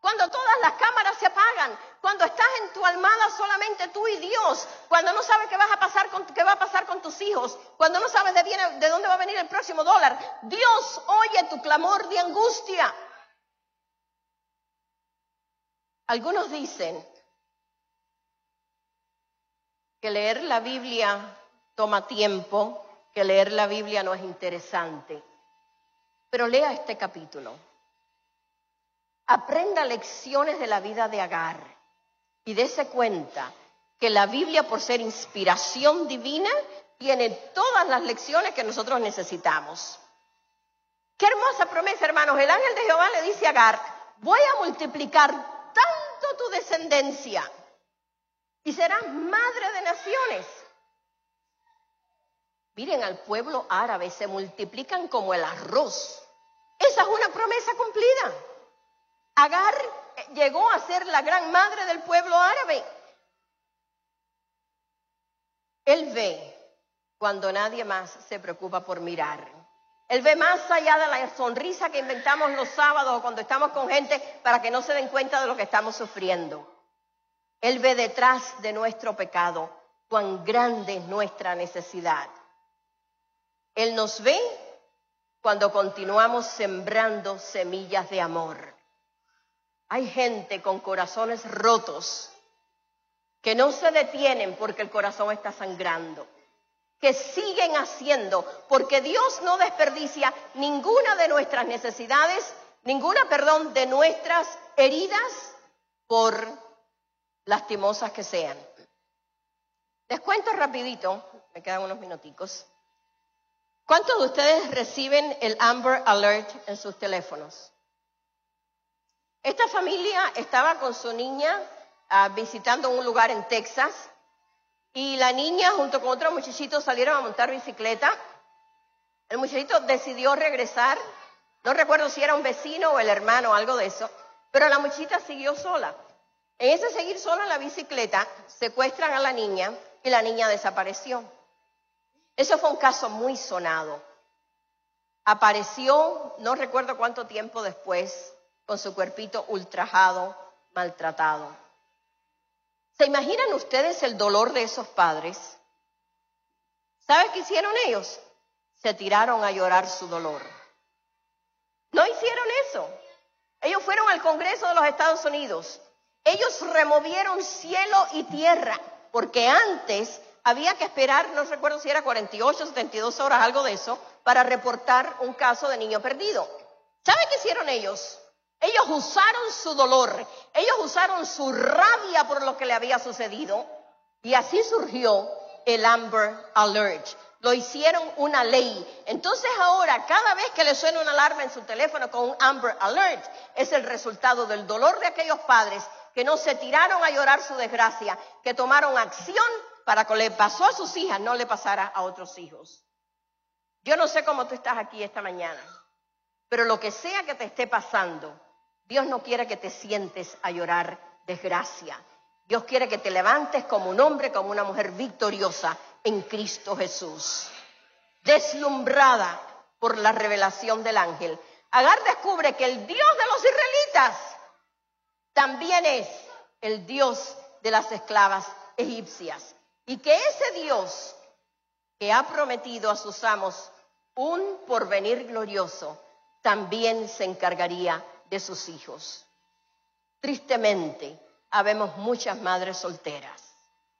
cuando todas las cámaras se apagan, cuando estás en tu almohada solamente tú y Dios, cuando no sabes qué va a pasar con tus hijos, cuando no sabes de dónde va a venir el próximo dólar. Dios oye tu clamor de angustia. Algunos dicen que leer la Biblia toma tiempo, que leer la Biblia no es interesante. Pero lea este capítulo. Aprenda lecciones de la vida de Agar y dése cuenta que la Biblia, por ser inspiración divina, tiene todas las lecciones que nosotros necesitamos. Qué hermosa promesa, hermanos. El ángel de Jehová le dice a Agar: voy a multiplicar tanto tu descendencia y serás madre de naciones. Miren, al pueblo árabe se multiplican como el arroz. Esa es una promesa cumplida. Agar llegó a ser la gran madre del pueblo árabe. Él ve cuando nadie más se preocupa por mirar. Él ve más allá de la sonrisa que inventamos los sábados o cuando estamos con gente para que no se den cuenta de lo que estamos sufriendo. Él ve detrás de nuestro pecado cuán grande es nuestra necesidad. Él nos ve cuando continuamos sembrando semillas de amor. Hay gente con corazones rotos que no se detienen porque el corazón está sangrando, que siguen haciendo, porque Dios no desperdicia ninguna de nuestras necesidades, de nuestras heridas, por lastimosas que sean. Les cuento rapidito, me quedan unos minuticos. ¿Cuántos de ustedes reciben el Amber Alert en sus teléfonos? Esta familia estaba con su niña visitando un lugar en Texas y la niña junto con otro muchachito salieron a montar bicicleta. El muchachito decidió regresar, no recuerdo si era un vecino o el hermano o algo de eso, pero la muchachita siguió sola. En ese seguir sola en la bicicleta, secuestran a la niña y la niña desapareció. Eso fue un caso muy sonado. Apareció, no recuerdo cuánto tiempo después, con su cuerpito ultrajado, maltratado. ¿Se imaginan ustedes el dolor de esos padres? ¿Saben qué hicieron ellos? Se tiraron a llorar su dolor. No hicieron eso. Ellos fueron al Congreso de los Estados Unidos. Ellos removieron cielo y tierra, porque antes había que esperar, no recuerdo si era 48, 72 horas, algo de eso, para reportar un caso de niño perdido. ¿Saben qué hicieron ellos? Ellos usaron su dolor, ellos usaron su rabia por lo que le había sucedido, y así surgió el Amber Alert. Lo hicieron una ley. Entonces ahora, cada vez que le suena una alarma en su teléfono con un Amber Alert, es el resultado del dolor de aquellos padres que no se tiraron a llorar su desgracia, que tomaron acción para que le pasó a sus hijas no le pasara a otros hijos. Yo no sé cómo tú estás aquí esta mañana, pero lo que sea que te esté pasando, Dios no quiere que te sientes a llorar desgracia. Dios quiere que te levantes como un hombre, como una mujer victoriosa en Cristo Jesús. Deslumbrada por la revelación del ángel, Agar descubre que el Dios de los israelitas también es el Dios de las esclavas egipcias. Y que ese Dios que ha prometido a sus amos un porvenir glorioso, también se encargaría de sus hijos. Tristemente, habemos muchas madres solteras.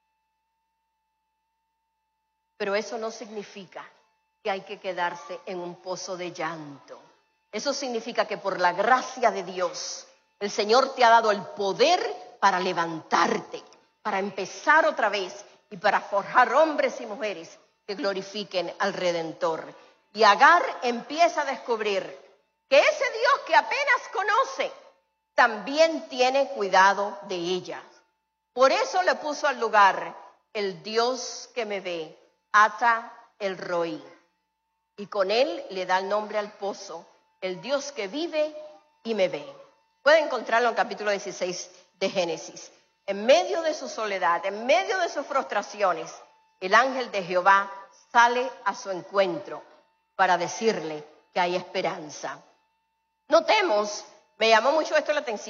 Pero eso no significa que hay que quedarse en un pozo de llanto. Eso significa que por la gracia de Dios, el Señor te ha dado el poder para levantarte, para empezar otra vez y para forjar hombres y mujeres que glorifiquen al Redentor. Y Agar empieza a descubrir que ese Dios que apenas conoce también tiene cuidado de ella. Por eso le puso al lugar el Dios que me ve, Ata el Roi. Y con él le da el nombre al pozo, el Dios que vive y me ve. Pueden encontrarlo en el capítulo 16 de Génesis. En medio de su soledad, en medio de sus frustraciones, el ángel de Jehová sale a su encuentro para decirle que hay esperanza. Notemos, me llamó mucho esto la atención.